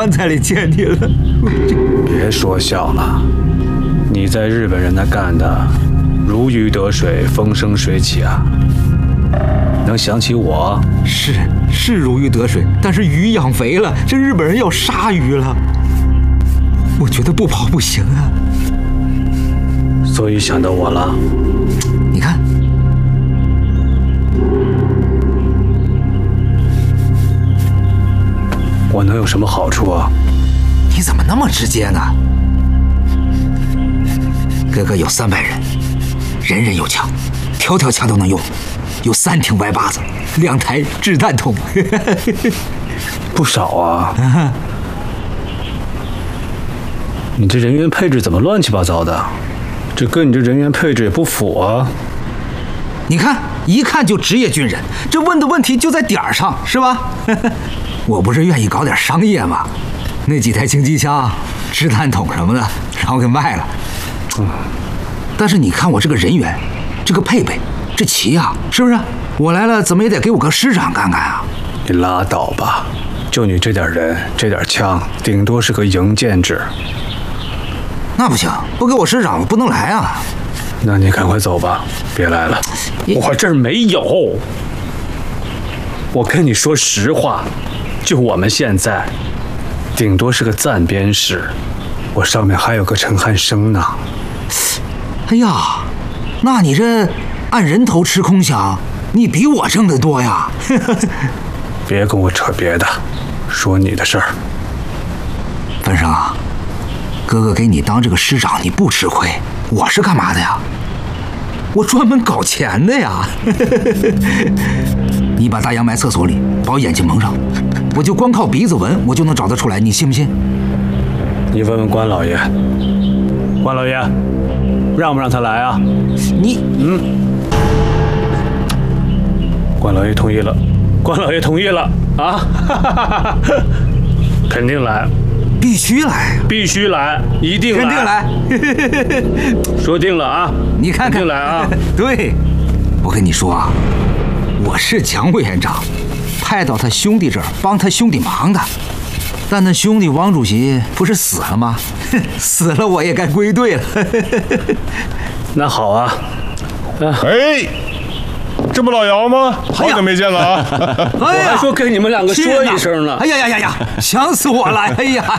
刚才来见你了。 别说笑了，你在日本人那干的如鱼得水，风生水起啊！能想起我？ 是如鱼得水，但是鱼养肥了，这日本人要杀鱼了，我觉得不跑不行啊。 所以想到我了。 你看， 我能有什么好处啊？ 你怎么那么直接呢？哥哥有300人，人人有枪，条条枪都能用，有3挺歪把子，2台掷弹筒， 不少啊。你这人员配置怎么乱七八糟的？这跟你这人员配置也不符啊。 你看，一看就职业军人，这问的问题就在点儿上，是吧？我不是愿意搞点商业吗？那几台轻机枪、掷弹筒什么的，然后给卖了。但是你看我这个人员，这个配备，这旗啊，是不是？我来了，怎么也得给我个师长看看啊！ 你拉倒吧，就你这点人，这点枪，顶多是个营建制。 那不行，不给我师长，我不能来啊！ 那你赶快走吧，别来了，我这儿没有。我跟你说实话，就我们现在，顶多是个暂编室，我上面还有个陈汉生呢。 哎呀，那你这按人头吃空饷，你比我挣得多呀！ 别跟我扯别的，说你的事儿。 文生啊，哥哥给你当这个师长，你不吃亏，我是干嘛的呀？我专门搞钱的呀！你把大洋埋厕所里，把我眼睛蒙上，我就光靠鼻子闻，我就能找得出来，你信不信？ 你问问关老爷，关老爷，让不让他来啊？关老爷同意了，关老爷同意了啊！肯定来， 必须来， 必须来，一定来， 肯定来。 说定了啊！ 你看看， 肯定来啊！ 对，我跟你说啊，我是蒋委员长派到他兄弟这儿帮他兄弟忙的，但那兄弟王主席不是死了吗？死了我也该归队了。 那好啊， 哎，这不老姚吗？好久没见了啊！ 我还说跟你们2个说一声呢。 哎呀，想死我了！哎呀，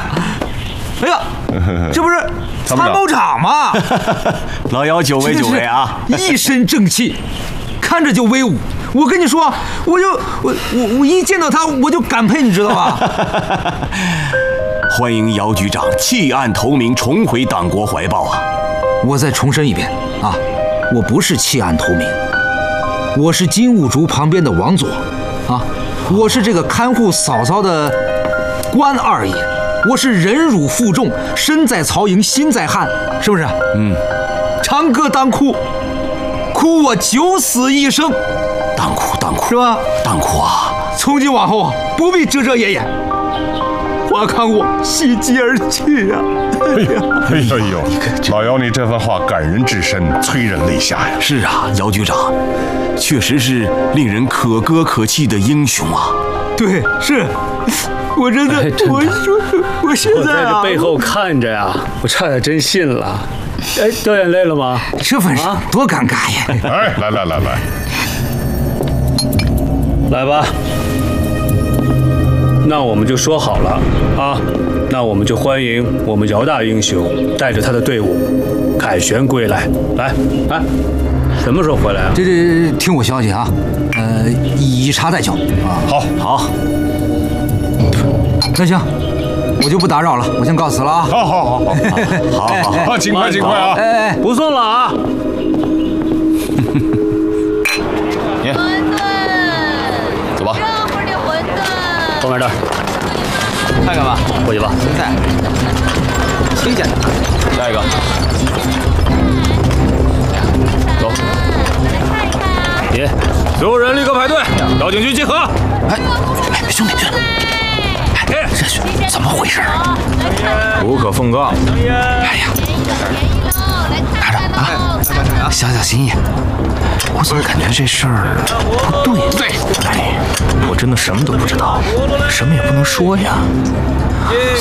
这不是参谋长吗？ 老姚久违啊！ 一身正气，看着就威武。我跟你说，我一见到他我就感佩，你知道吧？ 欢迎姚局长弃暗投明，重回党国怀抱啊！ 我再重申一遍啊，我不是弃暗投明，我是金兀术旁边的王佐啊，我是这个看护嫂嫂的关二爷，我是忍辱负重，身在曹营心在汉，是不是？长歌当哭，哭我九死一生。 当哭是吧？ 当哭啊！ 从今往后啊，不必遮遮掩掩，花看我喜极而泣啊！ 哎呦，老姚，你这番话感人至深，催人泪下呀！ 是啊，姚局长，确实是令人可歌可泣的英雄啊！ 对，是，我真的，我现在在这背后看着呀，我差点真信了。哎，掉眼泪了吗？ 这份事多尴尬呀！ 哎，来， 来吧，那我们就说好了啊，那我们就欢迎我们姚大英雄带着他的队伍凯旋归来。来，什么时候回来啊？ 这听我消息啊，以茶代酒啊。 好， 那行，我就不打扰了，我先告辞了啊。 好，尽快啊！ 哎， 不送了啊！ 走吧， 热乎的馄饨。 后面的， 看看吧， 过去吧。 芹菜，新鲜的。下一个，走。 你，所有人立刻排队，到警局集合。 兄弟，这怎么回事啊？ 无可奉告。 哎呀，拿着啊，小心意。我怎么感觉这事儿不对？ 我真的什么都不知道，什么也不能说呀。